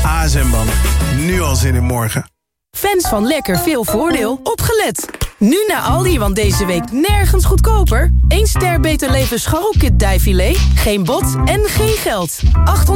ASM-Bank. Nu al zin in morgen. Fans van Lekker veel voordeel, opgelet! Nu naar Aldi, want deze week nergens goedkoper. 1 ster Beter Leven scharrelkit dijfilet, geen bod en geen geld.